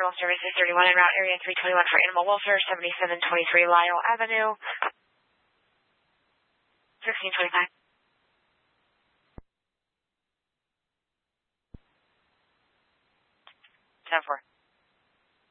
Animal Services 31 en route area 321 for Animal Welfare, 7723 Lyle Avenue, 1625. 10-4.